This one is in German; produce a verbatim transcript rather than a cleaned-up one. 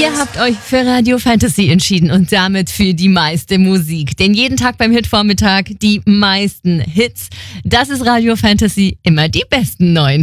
Ihr habt euch für Radio Fantasy entschieden und damit für die meiste Musik. Denn jeden Tag beim Hitvormittag die meisten Hits. Das ist Radio Fantasy, immer die besten neuen.